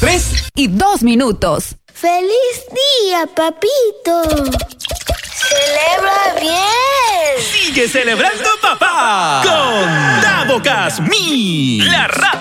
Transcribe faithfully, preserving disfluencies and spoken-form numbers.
tres y dos minutos. ¡Feliz día, papito! ¡Celebra bien! ¡Sigue celebrando, papá! Con Davocas Mi, la radio